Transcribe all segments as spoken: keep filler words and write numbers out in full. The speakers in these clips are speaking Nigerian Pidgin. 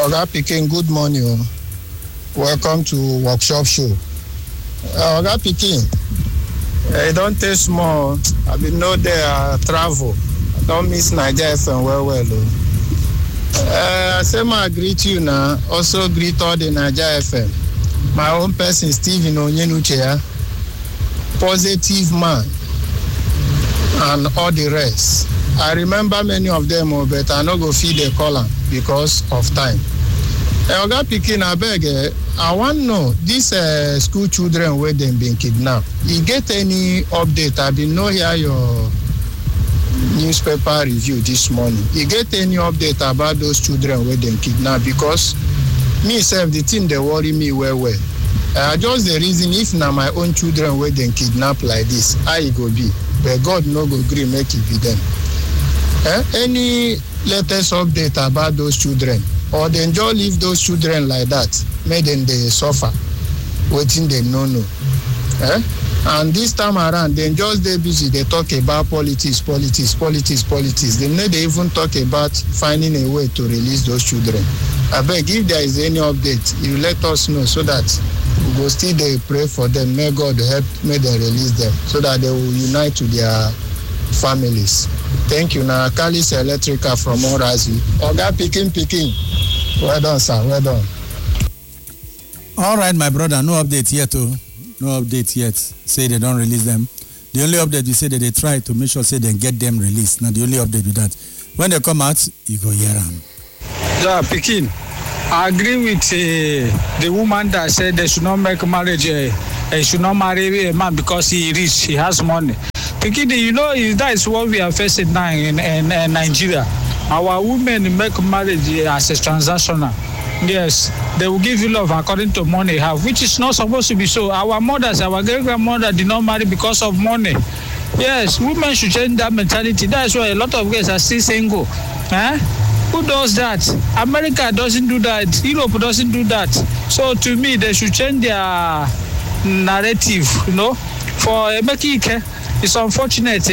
Oga Pikin, good morning. Oh. Welcome to Workshop Show. Uh, Oga Pikin, I don't take small. I been know there uh, travel. I don't miss Nigeria F M well, well. Oh. Uh, I say I greet you now. Also greet all the Nigeria F M. My own person, Stephen Onyenuche, positive man, and all the rest. I remember many of them, but I no go feed the column because of time. Oga Pikin, I beg, I want to know, these uh, school children where they been kidnapped, you get any update? I been know here your newspaper review this morning. You get any update about those children where they kidnapped? Because me self, the thing they worry me well, well. Uh, just the reason if now my own children where they kidnap like this, I go be, but God no go agree make it be them. Eh? Any latest update about those children? Or they just leave those children like that, make them they suffer, waiting they no no. Eh? And this time around, they just they busy, they talk about politics, politics, politics, politics. They never even talk about finding a way to release those children. I beg, if there is any update, you let us know so that we will still they pray for them. May God help, may they release them so that they will unite to their families. Thank you. Now, Kalis Electrical from Orazi. Oga Pikin Pikin. Well done, sir. Well done. All right, my brother. No update yet, oh. No update yet. Say they don't release them. The only update we say that they try to make sure say they get them released. Now, the only update with that. When they come out, you go hear them. Yeah, Pikin. I agree with uh, the woman that said they should not make marriage. Uh, they should not marry a man because he rich, he has money. Pikin, you know, that is what we are facing now in, in, in Nigeria. Our women make marriage as a transactional. Yes, they will give you love according to money they have, which is not supposed to be so. Our mothers, our great-grandmother did not marry because of money. Yes, women should change that mentality. That is why a lot of girls are still single. Eh? Who does that? America doesn't do that. Europe doesn't do that. So to me, they should change their narrative, you know. For Emeka, it's unfortunate uh,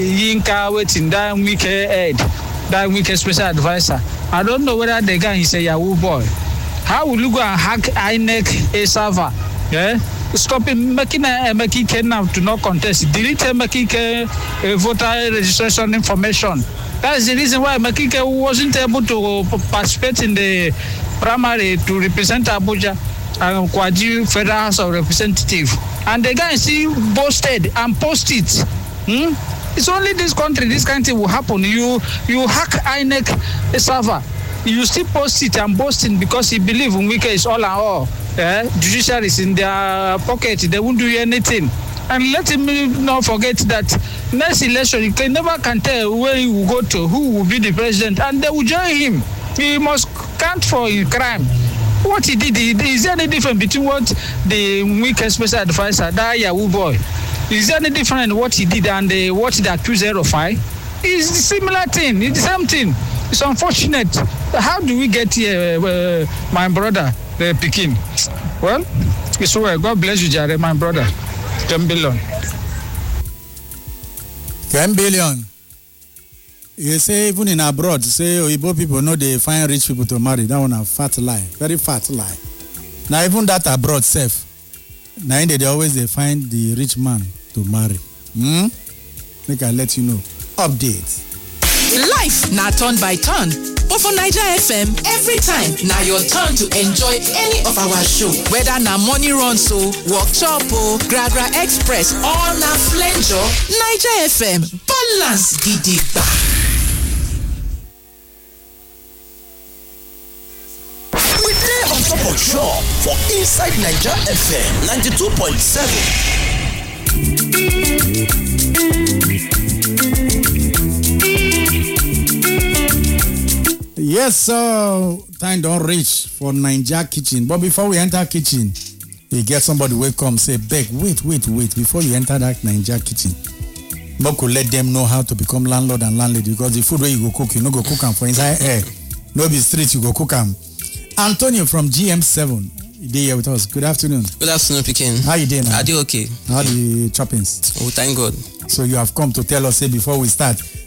Yinka waiting that week head, that week special advisor. I don't know whether the guy is a Yahoo boy. How will you go and hack I N E C a server? Yeah? Stopping making a Emeka now to not contest. Delete Emeka uh, voter registration information. That's the reason why Emeka wasn't able to participate in the primary to represent Abuja and Kwaji Federal House of Representatives. And the guy still boasted and posted. Hmm? It's only this country, this kind of thing will happen. You you hack I N E C server. You still post it and boasting because you believe Wike is all and all. Eh? Judiciary is in their pocket. They won't do anything. And let him not forget that next election, you can never can tell where he will go to, who will be the president, and they will join him. He must count for his crime. What he did, is there any difference between what the Wike special advisor, that Yahoo boy, is there any difference in what he did and the, what the accused Erufai? It's a similar thing, it's the same thing. It's unfortunate. How do we get here, uh, my brother, the Pikin? Well, it's well. God bless you, Jare, my brother. ten billion. ten billion. You say even in abroad, say Igbo people know they find rich people to marry. That one a fat lie, very fat lie. Now even that abroad safe. Now they always they find the rich man to marry. Hmm? Make I let you know. Update. Life na turn by turn. But for Niger F M, every time na your turn to enjoy any of our show. Whether na morning run so, workshop o, Gragra Express or na flenjo, Niger F M balance gidigba. We dey on top of shop for inside Niger F M ninety-two point seven. Yes, so time don't reach for Ninja Kitchen. But before we enter kitchen, you get somebody will come say, beg, wait, wait, wait, before you enter that Ninja Kitchen. But could let them know how to become landlord and landlady, because the food where you go cook, you no go cook them for inside air. No be street, you go cook them. Antonio from G M seven, you dey here with us. Good afternoon. Good afternoon, Pikin. How you doing now? I do okay. How the choppings? Oh, thank God. So you have come to tell us, say, before we start,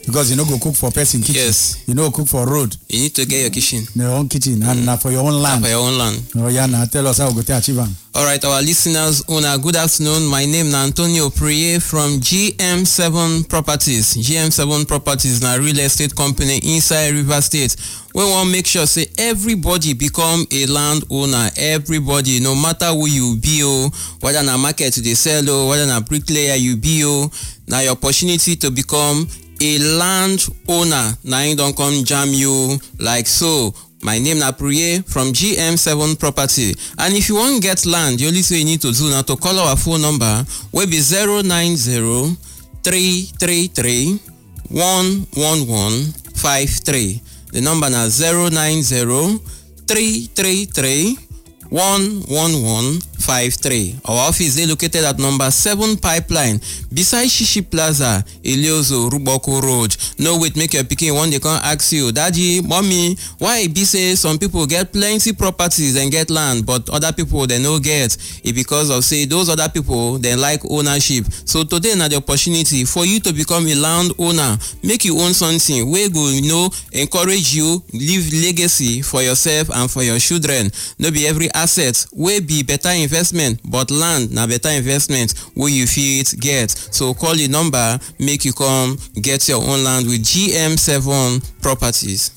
because you no go cook for person kitchen. Yes. You no cook for road. You need to get your kitchen. Your own kitchen and mm. for your own land. And for your own land. Oh yeah, now tell us how we go to achieve them. All right, our listeners, una good afternoon. My name is Antonio Priye from G M seven Properties. G M seven Properties na real estate company inside River State. We want make sure say everybody become a landowner. Everybody, no matter who you be, oh, whether na market they sell, oh, whether na bricklayer you be, oh, now your opportunity to become a landowner. Now you don't come jam you like so. My name na Priye from G M seven Property. And if you want get land, the only thing you need to do now to call our phone number will be zero nine zero three three three one one one five three. The number na zero nine zero three three three one one one five three. Our office is located at number seven Pipeline beside Shishi Plaza, Iliozo, Ruboko Road. No wait, make your picking one they can ask you, Daddy, Mommy, why be say some people get plenty properties and get land, but other people they no get it because of say those other people they like ownership. So today na the opportunity for you to become a land owner. Make you own something where go you know encourage you leave legacy for yourself and for your children. No be every asset will be better investment, but land na better investment where you fit get. So call the number, make you come get your own land with G M seven Properties.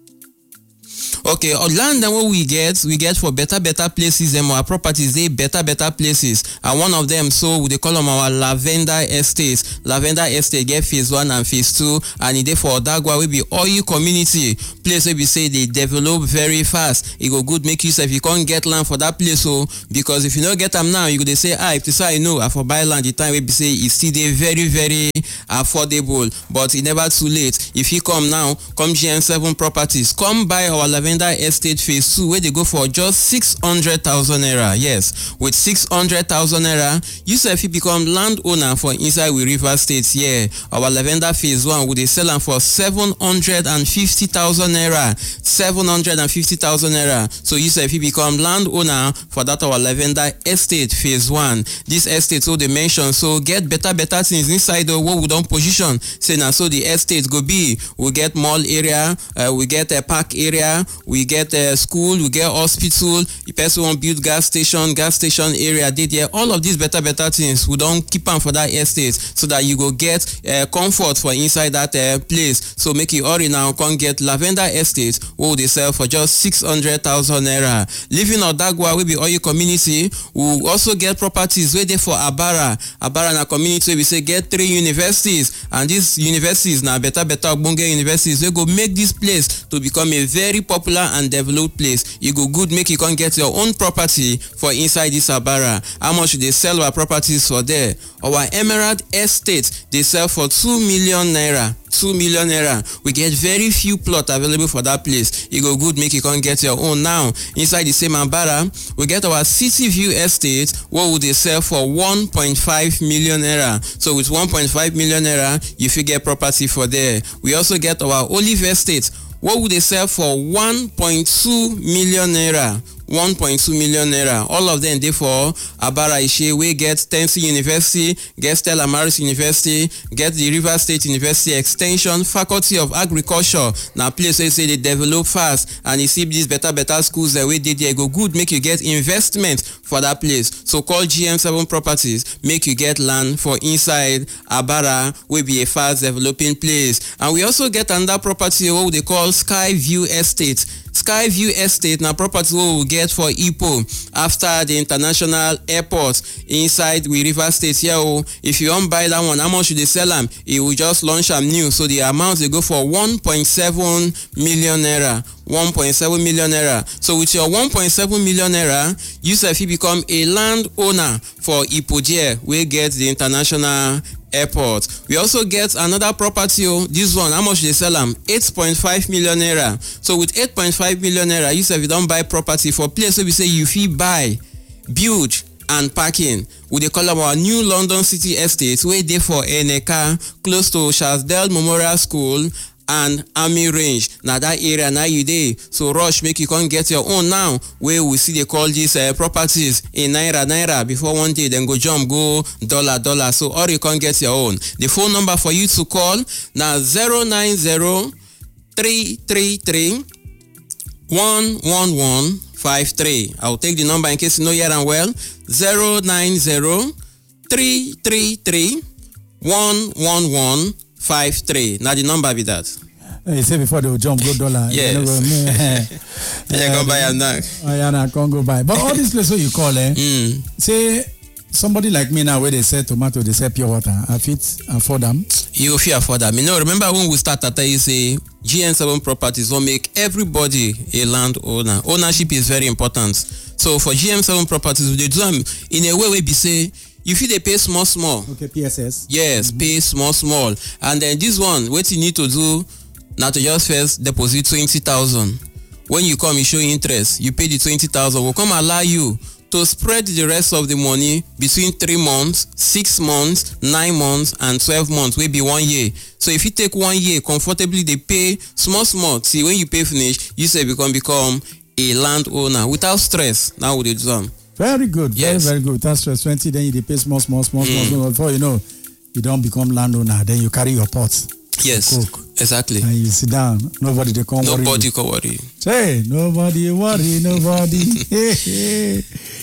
Okay, our land and what we get, we get for better, better places and our properties, they better, better places. And one of them, so they call them our Lavender Estate. Lavender Estate get phase one and phase two, and it for Odagwa will be oil community place where we say they develop very fast. It go good make use if you can't get land for that place, so because if you don't get them now, you could say, ah, if you say I know, I for buy land the time we be say it's still they very, very affordable, but it never too late. If you come now, come G M seven Properties, come buy our Lavender Estate phase two where they go for just six hundred thousand naira. Yes, with six hundred thousand naira, you say if you become landowner for inside with River State. Yeah, our Lavender phase one would they sell them for seven hundred fifty thousand naira. seven hundred fifty thousand naira. So you say if you become landowner for that our Lavender Estate phase one, this estate so they mention so get better better things inside the what we don't position. Say now so the estate go be we get mall area, uh, we get a park area, we get a school, we get hospital, the person want build gas station, gas station area, did there. All of these better, better things, we don't keep them for that estate so that you go get uh, comfort for inside that uh, place. So make it already now can get Lavender Estate, what they sell for just six hundred thousand naira. Living Odagwa will be oil community. We also get properties where they for Abara. Abara na community we say get three universities, and these universities now better, better Bunge universities, we go make this place to become a very popular and developed place. You go good make you can get your own property for inside this Abara. How much they sell our properties for there? Our Emerald Estate they sell for two million naira. two million naira. We get very few plots available for that place. You go good make you can get your own now. Inside the same Abara, we get our City View Estate. What would they sell for one point five million naira? So with one point five million naira, you fit get property for there. We also get our Olive Estate. What would they sell for one point two million naira? one point two million naira. All of them, therefore, Abara Ishe, we get Tennessee University, get Stella Maris University, get the River State University Extension, Faculty of Agriculture. Now, place where say they develop fast, and you see these better, better schools that we did there go good, make you get investment for that place. So call G M seven Properties, make you get land for inside Abara, will be a fast developing place. And we also get another property, what they call Sky View Estate. Sky View Estate, now property we will get for Ipo after the international airport inside with River State here. Oh, if you want buy that one, how much should they sell them? It will just launch them new. So the amount they go for one point seven million naira. one point seven million naira. So with your one point seven million naira, you say if you become a landowner for Ipo there, we get the international airport. We also get another property. Oh, this one, how much they sell them? eight point five million naira. So with eight point five million naira, you say if you don't buy property for place where we say you fee buy, build and parking. We they call them our new London City Estate, where they for Eneka, close to Charles Dell Memorial School, and army range. Na that area na you dey. So rush make you come get your own now. Where we see they call these uh, properties in naira naira before one day then go jump go dollar dollar. So or you can get your own. The phone number for you to call now zero nine zero three three three one one one five three. I'll take the number in case you know yet and well. zero nine zero three three three one one one five three. Now the number be that. You say before they will jump go dollar. Yes. You know, yeah, go buy a knack. Oh yeah, I can't go buy. But all these places you call, eh? Mm. Say somebody like me now where they sell tomato, they sell pure water. I fit afford them. You fit afford them. You know, remember when we start at you say G M seven properties will make everybody a landowner. Ownership is very important. So for G M seven properties, they do them in a way where we say you feel they pay small small. Okay, P S S. Yes, mm-hmm. Pay small small. And then this one, what you need to do now to just first deposit twenty thousand. When you come, you show interest, you pay the twenty thousand. We'll come allow you to spread the rest of the money between three months, six months, nine months, and twelve months, will be one year. So if you take one year comfortably, they pay small small. See, when you pay finish, you say become become a landowner without stress. Now with the exam. Very good. Yes. Very, very good. Without stress, twenty, then you pay small, small, small, mm. small. Before you know, you don't become landowner. Then you carry your pots. Yes, cook. Exactly. And you sit down. Nobody they come worry. Nobody can worry. Say, nobody worry, nobody.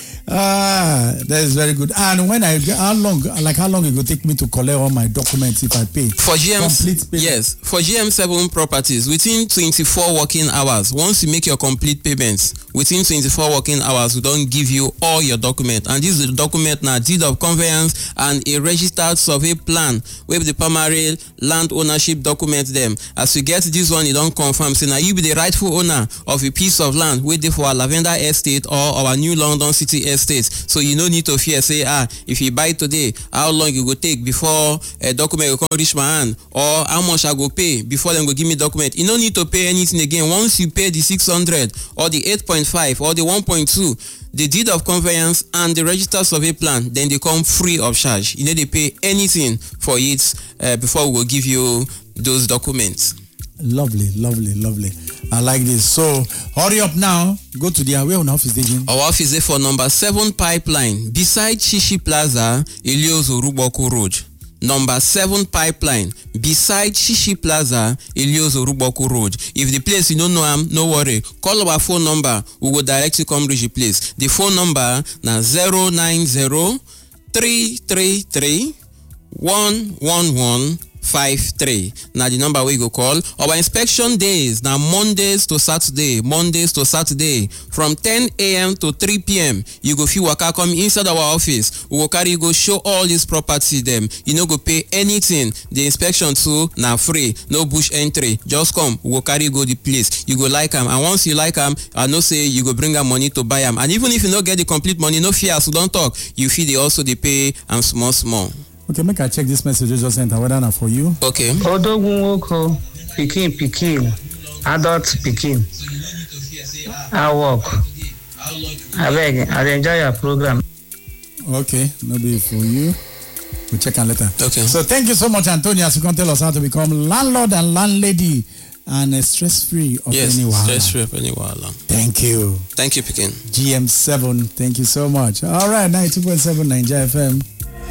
Ah, that is very good. And when I how long, like how long it will take me to collect all my documents if I pay? For G M, yes, for G M seven properties within twenty-four working hours. Once you make your complete payments within twenty-four working hours, we don't give you all your documents. And this is the document now: deed of conveyance and a registered survey plan with the primary land ownership document. Them as you get this one, you don't confirm. So now you be the rightful owner of a piece of land waiting for our Lavender Estate or our New London City Estate. States. So you no need to fear say ah if you buy today how long it go take before a document will come reach my hand or how much I go pay before them go give me document. You no need to pay anything again. Once you pay the six hundred or the eight point five or the one point two, the deed of conveyance and the registered survey plan, then they come free of charge. You need to pay anything for it uh, before we will give you those documents. Lovely, lovely, lovely. I like this. So hurry up now. Go to the where on office again. Our office is for number seven Pipeline beside Shishi Plaza, Iliozo Ruboko Road. Number seven Pipeline beside Shishi Plaza, Iliozo Ruboko Road. If the place you don't know am, no worry. Call our phone number. We will direct you come reach the place. The phone number na zero nine zero three three three one one one five three. Now the number we go call. Our inspection days now Mondays to Saturday, Mondays to Saturday from ten a.m. to three p.m. You go feel waka come inside our office. We go carry you go show all this property them. You no go pay anything. The inspection too now free. No bush entry. Just come. We go carry you go the place. You go like them, and once you like them, I know say you go bring them money to buy them. And even if you no get the complete money, no fear. So don't talk. You feel they also they pay and small small. Okay, make I check this message you just sent. Whether not for you. Okay. Odogunwoko, Pikin Pikin, adult Pikin. I work. I beg, I enjoy your program. Okay, maybe for you. We'll check out later. Okay. So thank you so much, Antonio, as you can tell us how to become landlord and landlady and uh, stress-free of yes, any wahala. stress-free of any wahala. Thank you. Thank you, Pikin. G M seven, thank you so much. All right, ninety-two point seven Naija F M.